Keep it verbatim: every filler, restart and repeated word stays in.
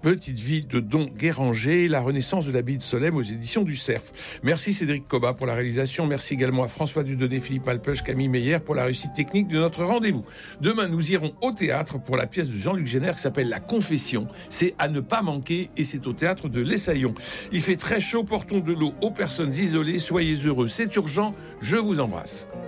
Petite vie de Don Guéranger, la renaissance de l'abbaye de Solesmes aux éditions du Cerf. Merci Cédric Cobat pour la réalisation. Merci également à François Dudonné, Philippe Alpeuch, Camille Meyer pour la réussite technique de notre rendez-vous. Demain, nous irons au théâtre pour la pièce de Jean-Luc Génère qui s'appelle La Confession. C'est à ne pas manquer et c'est au théâtre de l'Essaillon. Il fait très chaud, portons de l'eau aux personnes isolées. Soyez heureux, c'est urgent. Je vous embrasse.